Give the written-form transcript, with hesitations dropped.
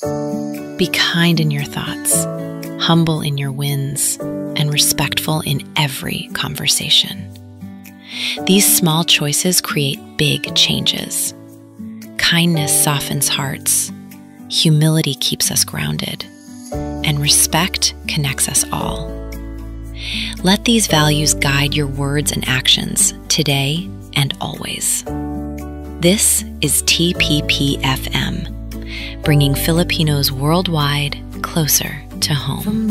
Be kind in your thoughts, humble in your wins, and respectful in every conversation. These small choices create big changes. Kindness softens hearts, humility keeps us grounded, and respect connects us all. Let these values guide your words and actions today and always. This is TPP-FM, bringing Filipinos worldwide closer to home.